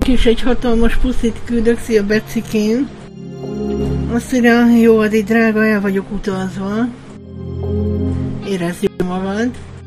is egy hatalmas puszit küldök, szia Becikén. Azt írja, jó, addig drága, el vagyok utazva. Érezd jól magad.